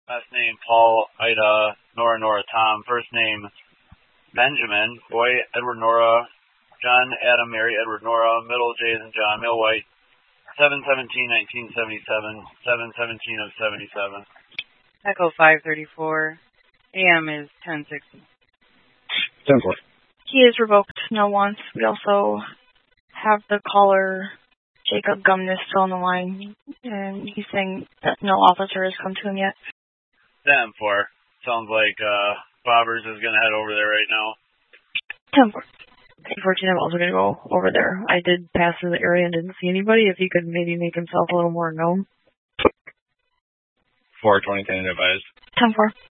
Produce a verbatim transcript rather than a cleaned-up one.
Last name Paul, Ida, Nora, Nora, Tom. First name Benjamin, boy, Edward, Nora, John, Adam, Mary, Edward, Nora. Middle, Jason, John, Millwhite. seven seventeen nineteen seventy-seven, seven seventeen of seventy-seven. Echo five thirty-four. A M is ten sixty. ten four. He is revoked, no wants. We also have the caller, Jacob Gumness, still on the line, and he's saying that no officer has come to him yet. ten four. Sounds like uh, Bobbers is going to head over there right now. ten four. Unfortunately, I'm also going to go over there. I did pass through the area and didn't see anybody. If he could maybe make himself a little more known. four twenty, ten advised. ten four.